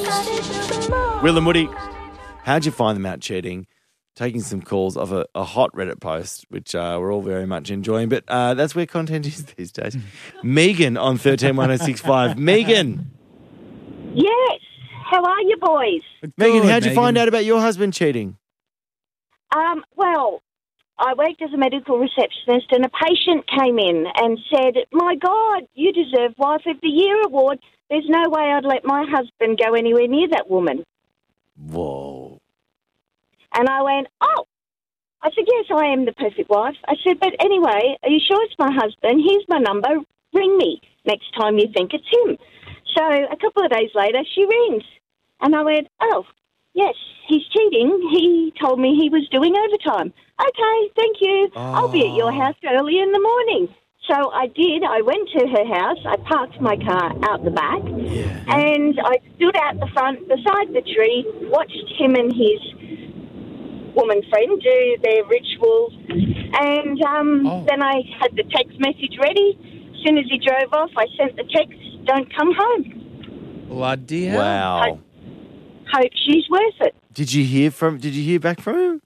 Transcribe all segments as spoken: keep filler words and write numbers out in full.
Will and Woody, how'd you find them out cheating? Taking some calls of a, a hot Reddit post, which uh, we're all very much enjoying. But uh, that's where content is these days. Megan on thirteen one oh six five. Megan. Yes. How are you boys? Megan, Good, how'd you Megan. find out about your husband cheating? Um, well, I worked as a medical receptionist and a patient came in and said, my God, you deserve Wife of the Year award. There's no way I'd let my husband go anywhere near that woman. Whoa. And I went, oh. I said, yes, I am the perfect wife. I said, but anyway, are you sure it's my husband? Here's my number. Ring me next time you think it's him. So a couple of days later, she rings. And I went, oh, yes, he's cheating. He told me he was doing overtime. Okay, thank you. Oh. I'll be at your house early in the morning. So I did. I went to her house. I parked my car out the back. Yeah. And I stood out the front beside the tree, watched him and his woman friend do their rituals. And um, Oh. then I had the text message ready. As soon as he drove off, I sent the text, don't come home. Bloody hell. Wow. Hope she's worth it. Did you hear from? Did you hear back from him?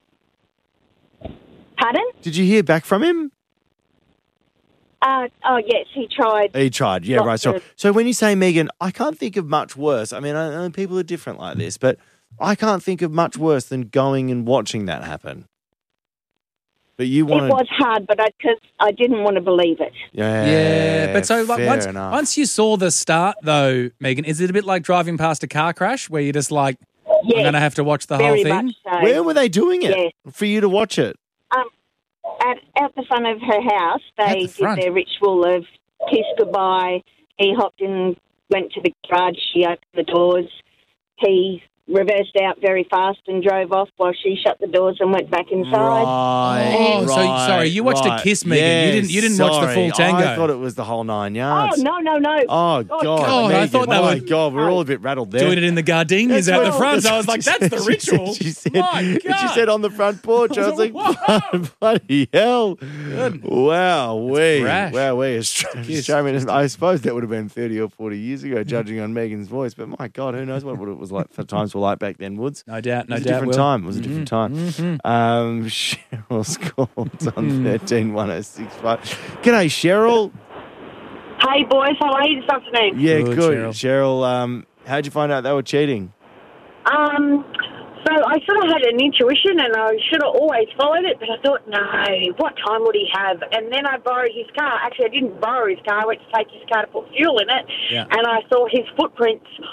Pardon? Did you hear back from him? Uh, oh, yes, he tried. He tried. Yeah, Lots right. So, of- so when you say Megan, I can't think of much worse. I mean, I know people are different like this, but I can't think of much worse than going and watching that happen. But you It wanted, was hard, but I, cause I didn't want to believe it. yeah, Yeah, but so like fair once enough. once you saw the start though, Megan, is it a bit like driving past a car crash where you're just like, I'm Yes, going to have to watch the very whole thing? much so. Where were they doing it Yes. for you to watch it? Um, at, out the front of her house, At they the did front? their ritual of kiss goodbye. He hopped in, went to the garage, she opened the doors. He reversed out very fast and drove off while she shut the doors and went back inside. Right. Oh, so- right, sorry, you watched a right. kiss, Megan. You Yes, didn't- you didn't watch the sorry. full tango. I thought it was the whole nine Oh, yards. no, no, no. Oh, God. God, I Megan, thought they oh, my were- God, we're all a bit rattled there. Doing it in the gardenias That's out the what- front. So I that's was like, what that's the she said. ritual. She said, My God. she said on the front porch. I was like, Whoa. bloody hell. Wow, we. brash. Wow, we. Australian. I suppose that would have been thirty or forty years ago, judging on Megan's voice. But my God, who knows what it was like, the times were like back then, Woods. No doubt, It no was a doubt. different Will. time. It was a different time. Um, Cheryl's called on thirteen one oh six five. G'day, Cheryl. Hey, boys, how are you this afternoon? Yeah, Good, good. Cheryl. Cheryl, um, how'd you find out they were cheating? Um, so I sort of had an intuition and I should have always followed it, but I thought, no, what time would he have? And then I borrowed his car. Actually, I didn't borrow his car. I went to take his car to put fuel in it. Yeah. And I saw his footprints